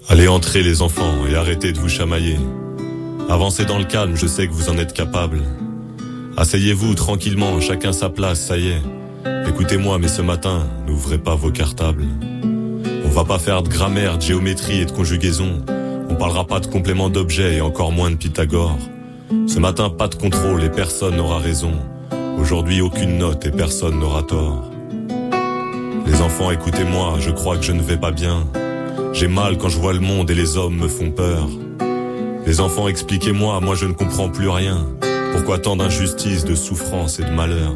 Allez entrer les enfants et arrêtez de vous chamailler. Avancez dans le calme, je sais que vous en êtes capables. Asseyez-vous tranquillement, chacun sa place, ça y est. Écoutez-moi, mais ce matin, n'ouvrez pas vos cartables. On va pas faire de grammaire, de géométrie et de conjugaison. On parlera pas de complément d'objet et encore moins de Pythagore. Ce matin, pas de contrôle et personne n'aura raison. Aujourd'hui, aucune note et personne n'aura tort. Les enfants, écoutez-moi, je crois que je ne vais pas bien. J'ai mal quand je vois le monde et les hommes me font peur. Les enfants, expliquez-moi, moi je ne comprends plus rien. Pourquoi tant d'injustice, de souffrance et de malheur?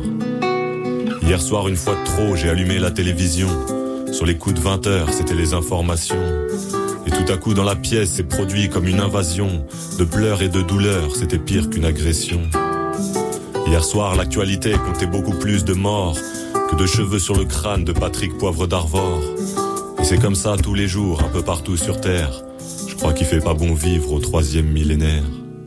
Hier soir, une fois de trop, j'ai allumé la télévision. Sur les coups de 20h, c'était les informations. Et tout à coup, dans la pièce, s'est produit comme une invasion. De pleurs et de douleurs, c'était pire qu'une agression. Hier soir, l'actualité comptait beaucoup plus de morts que de cheveux sur le crâne de Patrick Poivre d'Arvor. Et c'est comme ça tous les jours, un peu partout sur Terre. Je crois qu'il fait pas bon vivre au 3e millénaire.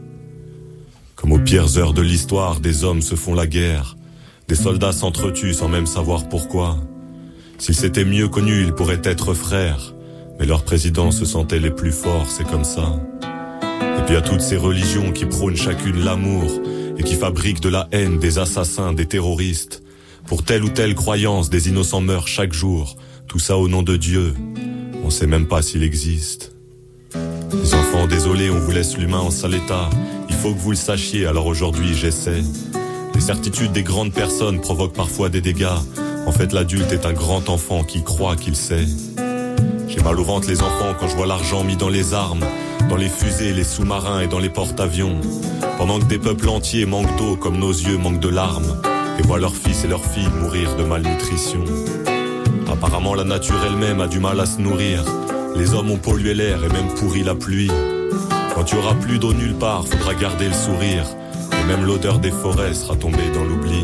Comme aux pires heures de l'histoire, des hommes se font la guerre. Des soldats s'entretuent sans même savoir pourquoi. S'ils s'étaient mieux connus, ils pourraient être frères. Mais leurs présidents se sentaient les plus forts, c'est comme ça. Et puis à toutes ces religions qui prônent chacune l'amour et qui fabriquent de la haine, des assassins, des terroristes. Pour telle ou telle croyance, des innocents meurent chaque jour. Tout ça au nom de Dieu. On sait même pas s'il existe. Les enfants, désolés, on vous laisse l'humain en sale état. Il faut que vous le sachiez, alors aujourd'hui j'essaie. Les certitudes des grandes personnes provoquent parfois des dégâts. En fait, l'adulte est un grand enfant qui croit qu'il sait. J'ai mal au ventre les enfants quand je vois l'argent mis dans les armes, dans les fusées, les sous-marins et dans les porte-avions. Pendant que des peuples entiers manquent d'eau comme nos yeux manquent de larmes et voient leurs fils et leurs filles mourir de malnutrition. Apparemment, la nature elle-même a du mal à se nourrir. Les hommes ont pollué l'air et même pourri la pluie. Quand il y aura plus d'eau nulle part, faudra garder le sourire. Et même l'odeur des forêts sera tombée dans l'oubli.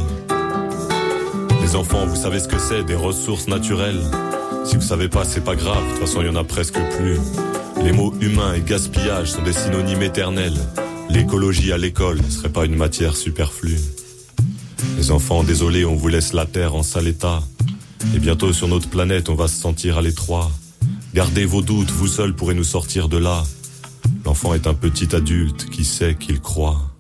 Les enfants, vous savez ce que c'est, des ressources naturelles. Si vous savez pas, c'est pas grave, de toute façon il y en a presque plus. Les mots humain et gaspillage sont des synonymes éternels. L'écologie à l'école ne serait pas une matière superflue. Les enfants, désolés, on vous laisse la terre en sale état. Et bientôt sur notre planète, on va se sentir à l'étroit. Gardez vos doutes, vous seuls pourrez nous sortir de là. L'enfant est un petit adulte qui sait qu'il croit.